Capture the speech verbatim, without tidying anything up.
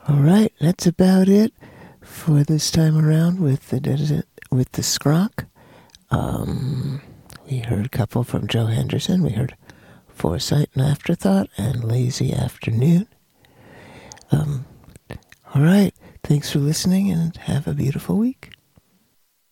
All right, that's about it for this time around with the with the Skronk. Um, we heard a couple from Joe Henderson. We heard Foresight and Afterthought and Lazy Afternoon. Um, all right, thanks for listening and have a beautiful week.